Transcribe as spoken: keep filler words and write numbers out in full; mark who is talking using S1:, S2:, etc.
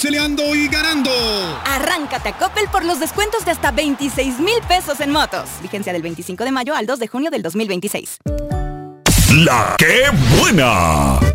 S1: Cheleando y ganando.
S2: Arráncate a Coppel por los descuentos de hasta veintiséis mil pesos en motos. Vigencia del veinticinco de mayo al dos de junio del dos mil veintiséis.
S3: La que buena.